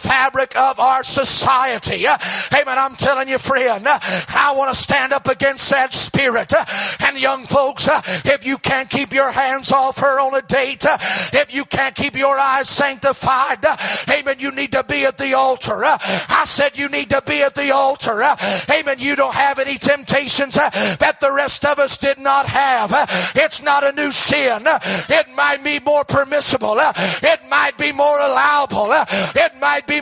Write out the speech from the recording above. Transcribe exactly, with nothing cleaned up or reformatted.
fabric of our society. Amen. I'm telling you, friend, I want to stand up against that spirit. And young folks, if you can't keep your hands off her on a date, if you can't keep your eyes sanctified, amen, you need to be at the altar. I said you need to be at the altar. Amen. You don't have any temptations that the rest of us did not have. It's not a new sin. It might be more permissible. It might be more allowable. It might be